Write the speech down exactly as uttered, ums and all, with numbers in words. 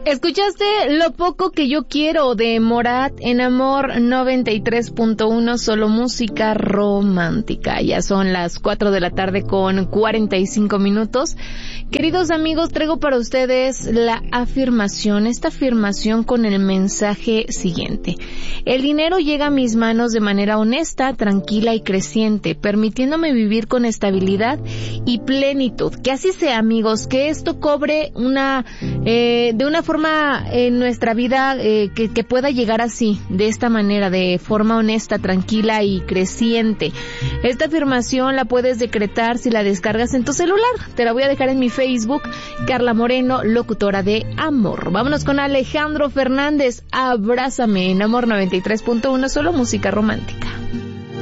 Escuchaste Lo Poco Que Yo Quiero de Morat en Amor noventa y tres punto uno, solo música romántica. Ya son las cuatro de la tarde con cuarenta y cinco minutos. Queridos amigos, traigo para ustedes la afirmación, esta afirmación con el mensaje siguiente. El dinero llega a mis manos de manera honesta, tranquila y creciente, permitiéndome vivir con estabilidad y plenitud. Que así sea, amigos, que esto cobre una, eh, de una forma en nuestra vida eh, que, que pueda llegar así, de esta manera, de forma honesta, tranquila y creciente. Esta afirmación la puedes decretar si la descargas en tu celular. Te la voy a dejar en mi Facebook, Carla Moreno, locutora de Amor. Vámonos con Alejandro Fernández, Abrázame en Amor noventa y tres punto uno, solo música romántica.